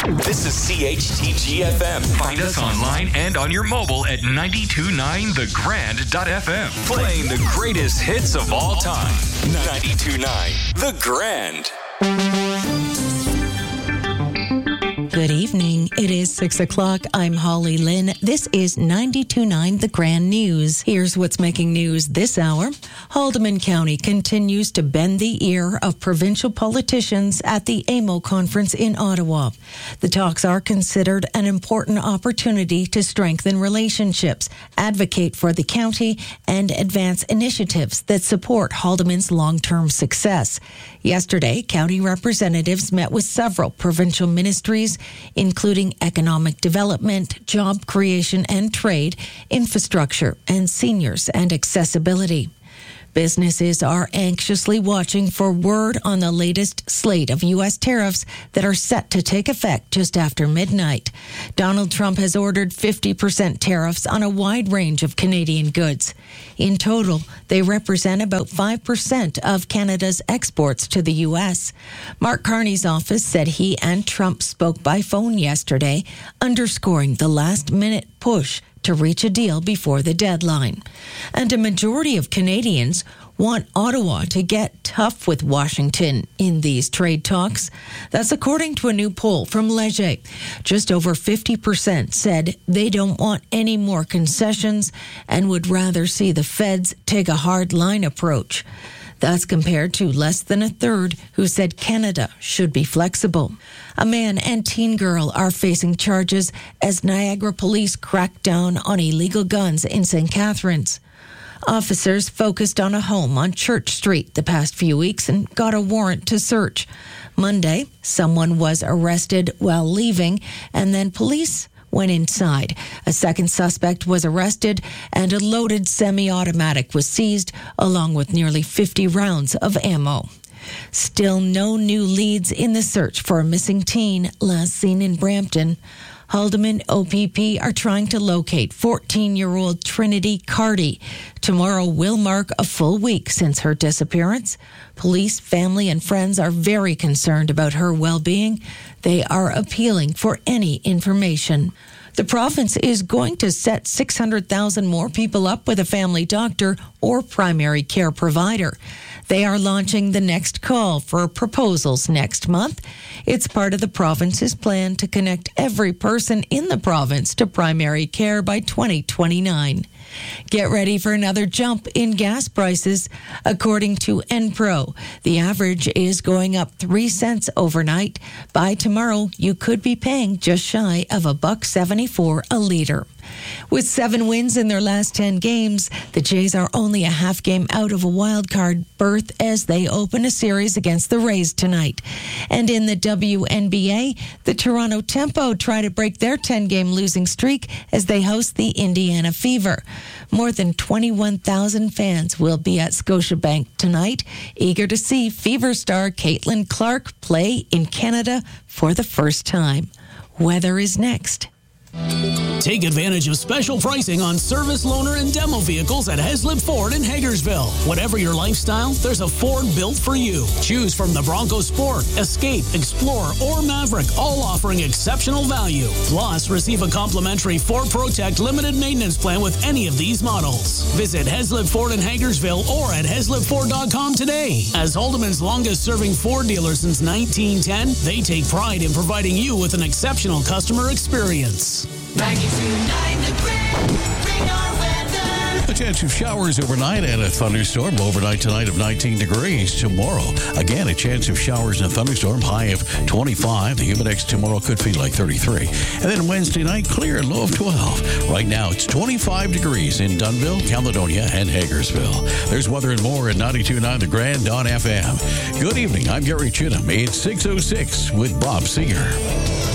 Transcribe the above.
This is CHTG-FM. Find us online and on your mobile at 929thegrand.fm. Playing the greatest hits of all time. 92.9 The Grand. Good evening. It is 6 o'clock. I'm Holly Lynn. This is 92.9 The Grand News. Here's what's making news this hour. Haldimand County continues to bend the ear of provincial politicians at the AMO conference in Ottawa. The talks are considered an important opportunity to strengthen relationships, advocate for the county, and advance initiatives that support Haldimand's long-term success. Yesterday, county representatives met with several provincial ministries, including economic development, job creation and trade, infrastructure, and seniors and accessibility. Businesses are anxiously watching for word on the latest slate of U.S. tariffs that are set to take effect just after midnight. Donald Trump has ordered 50% tariffs on a wide range of Canadian goods. In total, they represent about 5% of Canada's exports to the U.S. Mark Carney's office said he and Trump spoke by phone yesterday, underscoring the last-minute push to reach a deal before the deadline. And a majority of Canadians want Ottawa to get tough with Washington in these trade talks. That's according to a new poll from Leger. Just over 50% said they don't want any more concessions and would rather see the feds take a hard line approach. That's compared to less than a third who said Canada should be flexible. A man and teen girl are facing charges as Niagara police crack down on illegal guns in St. Catharines. Officers focused on a home on Church Street the past few weeks and got a warrant to search. Monday, someone was arrested while leaving, and then police went inside. A second suspect was arrested, and a loaded semi-automatic was seized, along with nearly 50 rounds of ammo. Still no new leads in the search for a missing teen last seen in Brampton. Haldimand OPP are trying to locate 14-year-old Trinity Carty. Tomorrow will mark a full week since her disappearance. Police, family, and friends are very concerned about her well-being. They are appealing for any information. The province is going to set 600,000 more people up with a family doctor or primary care provider. They are launching the next call for proposals next month. It's part of the province's plan to connect every person in the province to primary care by 2029. Get ready for another jump in gas prices. According to Enpro, the average is going up 3 cents overnight. By tomorrow, you could be paying just shy of $1.74 a liter. With 7 wins in their last 10 games, the Jays are only a half game out of a wild card berth as they open a series against the Rays tonight. And in the WNBA, the Toronto Tempo try to break their 10-game losing streak as they host the Indiana Fever. More than 21,000 fans will be at Scotiabank tonight, eager to see Fever star Caitlin Clark play in Canada for the first time. Weather is next. Take advantage of special pricing on service, loaner, and demo vehicles at Heslip Ford in Hagersville. Whatever your lifestyle, there's a Ford built for you. Choose from the Bronco Sport, Escape, Explorer, or Maverick, all offering exceptional value. Plus, receive a complimentary Ford Protect limited maintenance plan with any of these models. Visit Heslip Ford in Hagersville or at heslipford.com today. As Haldimand's longest-serving Ford dealer since 1910, they take pride in providing you with an exceptional customer experience. 92.9 The Grand. Bring our weather. A chance of showers overnight and a thunderstorm. Overnight tonight of 19 degrees. Tomorrow, again, a chance of showers and a thunderstorm. High of 25. The humidex tomorrow could feel like 33. And then Wednesday night, clear and low of 12. Right now, it's 25 degrees in Dunnville, Caledonia, and Hagersville. There's weather and more at 92.9 The Grand on FM. Good evening. I'm Gary Chittum. It's 6:06 with Bob Seger.